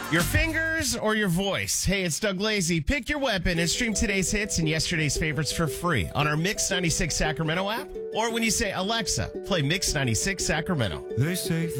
Your fingers or your voice? Hey, it's Doug Lazy. Pick your weapon and stream today's hits and yesterday's favorites for free on our Mix 96 Sacramento app. Or when you say, Alexa, play Mix 96 Sacramento. They say